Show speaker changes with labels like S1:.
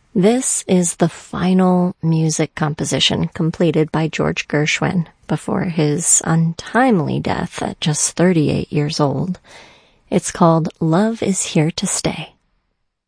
S1: This is the final music composition completed by George Gershwin before his untimely death at just 38 years old. It's called Love Is Here to Stay.